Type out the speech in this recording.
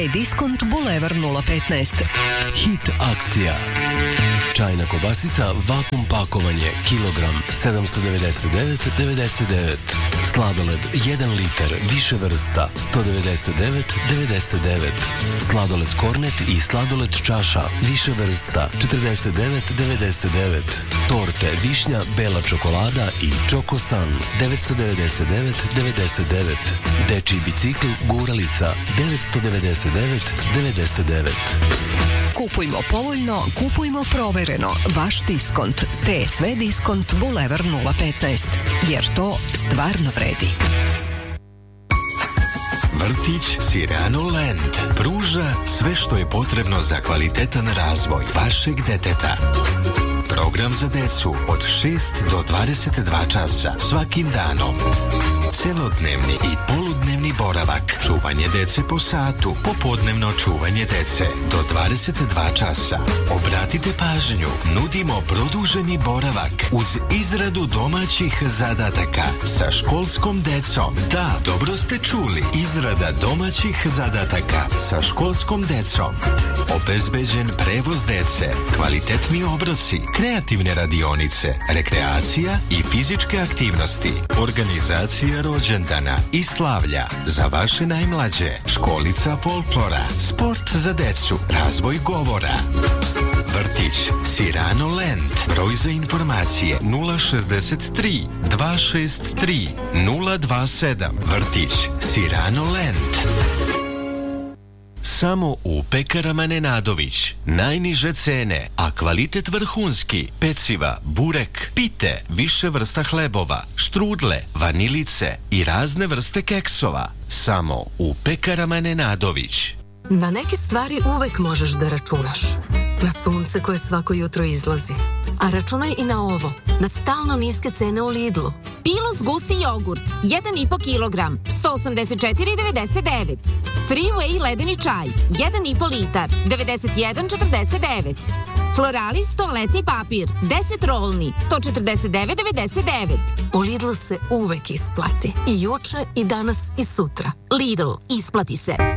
Diskont Bulevar 015. Hit akcija. Čajna kobasica vakum pakovanje kilogram 799,99. Sladoled 1 litar više vrsta 199,99. Sladoled kornet i sladoled čaša više vrsta 49,99. Torte višnja, bela čokolada i čokosan 999,99. Dečiji bicikl guralica 999,99. Kupujmo povoljno, kupujmo provereno. Vaš diskont. TSV Diskont Bulevar 015. Jer to stvarno vredi. Vrtić Sirano Land pruža sve što je potrebno za kvalitetan razvoj vašeg deteta. Program za decu od 6 do 22 časa svakim danom. Celodnevni i poludnevni boravak, čuvanje dece po satu, popodnevno čuvanje dece do 22 časa. Obratite pažnju, nudimo produženi boravak uz izradu domaćih zadataka sa školskom decom. Da, dobro ste čuli, izrada domaćih zadataka sa školskom decom. Obezbeđen prevoz dece, kvalitetni obroci, kreativne radionice, rekreacija i fizičke aktivnosti, organizacija rođendana i slavlja za vaše najmlađe, školica folklora, sport za decu, razvoj govora. Vrtić Sirano Land. Broj za informacije 063 263 027. Vrtić Sirano Land. Samo u pekarama Nenadović. Najniže cene, a kvalitet vrhunski. Peciva, burek, pite, više vrsta hlebova, štrudle, vanilice i razne vrste keksova. Samo u pekarama Nenadović. Na neke stvari uvek možeš da računaš. Na sunce koje svako jutro izlazi. A računaj i na ovo. Na stalno niske cene u Lidlu. Pilus gusti jogurt, 1,5 kilogram, 184,99. Freeway ledeni čaj, 1,5 litar, 91,49. Floralis toaletni papir, 10 rolni, 149,99. U Lidlu se uvek isplati. I juče, i danas, i sutra. Lidl, isplati se.